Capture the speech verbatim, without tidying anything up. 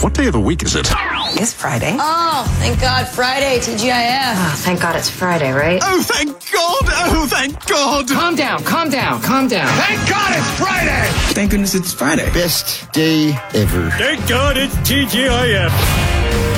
What day of the week is it? It's Friday. Oh, thank God, Friday, T G I F. Oh, thank God it's Friday, right? Oh, thank God! Oh, thank God! Calm down, calm down, calm down. Thank God it's Friday! Thank goodness it's Friday. Best day ever. Thank God it's T G I F.